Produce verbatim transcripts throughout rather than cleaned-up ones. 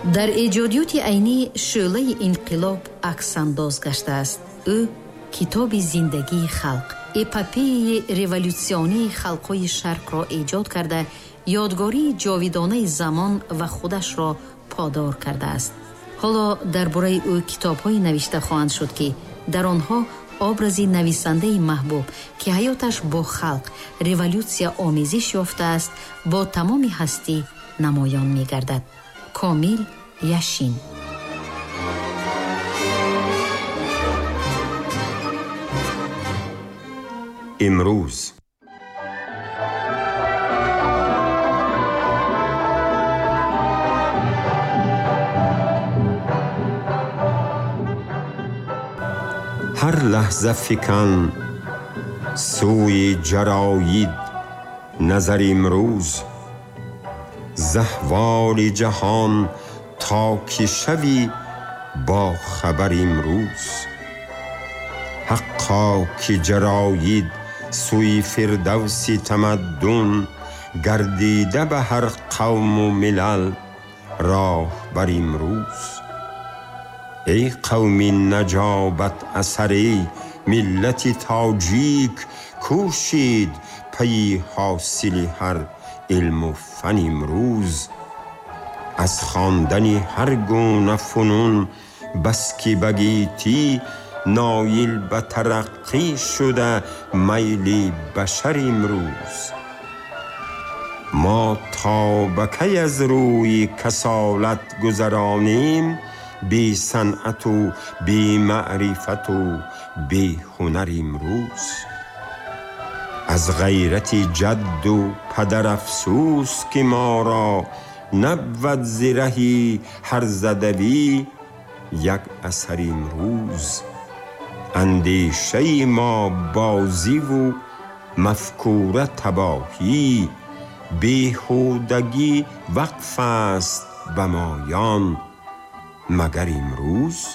در ایجادیات عینی شعله انقلاب عکس‌انداز گشته است. او کتاب زندگی خلق، اپopee ریولوسیونی خلق‌های شرق را ایجاد کرده، یادگاری جاویدانه زمان و خودش را پادار کرده است. حالا درباره او کتاب‌های نوشته خواهند شد که در آنها образи нависандаи маҳбуб ки ҳаёташ бо халқ революсия омезиш ёфта аст бо тамоми ҳастӣ намоён мегардад. комил яшин. امروز هر لحظه فکن سوی جراید نظر امروز، زهوار جهان تا که شوی با خبر امروز. حقا که جراید سوی فردوس تمدن، گردیده به هر قوم و ملل راه بر امروز. ای قوم نجابت اثری ملت تاجیک، کوشید پی حاصل هر علم و فن امروز. از خواندن هر گونه فنون بس که بگیتی، نایل به ترقی شده میل بشر امروز. ما تا بکی از روی کسالت گذرانیم، بی صنعت و بی معرفت و بی هنر امروز. از غیرت جد و پدر افسوس که ما را نبود زرهی هر زدوی یک اثر امروز. اندیشه ما بازی و مفکوره تباهی، بیهودگی وقف است به مایان مگر امروز.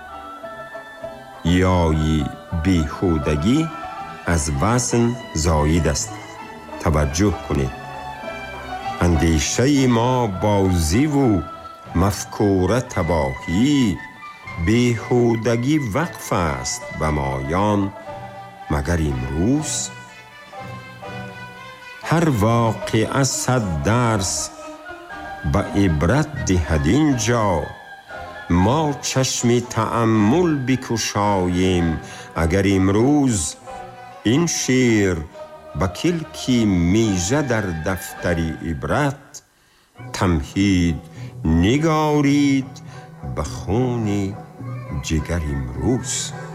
یای بیهودگی از وزن زاید است، توجه کنید. اندیشه ما بازی و مفکوره تباهی، بیهودگی وقف است به مایان مگر امروز. هر واقعه صد درس به عبرت دهد اینجا، ما چشم تأمل بکشاییم اگر امروز. این شعر به کلکی میزه در دفتر عبرت، تمهید نگارید به خون جگر امروز.